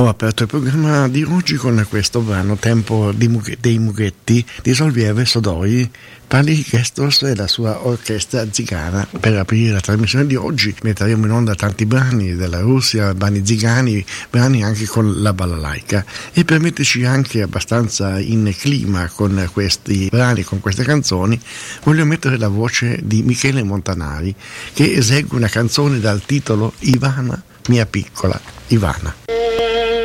Ho aperto il programma di oggi con questo brano Tempo dei Mughetti di Solvieve Sodoi, Pali Gestos e la sua orchestra zigana. Per aprire la trasmissione di oggi metteremo in onda tanti brani della Russia, brani zigani, brani anche con la balalaica, e per metterci anche abbastanza in clima con questi brani, con queste canzoni, voglio mettere la voce di Michele Montanari che esegue una canzone dal titolo Ivana, mia piccola Ivana.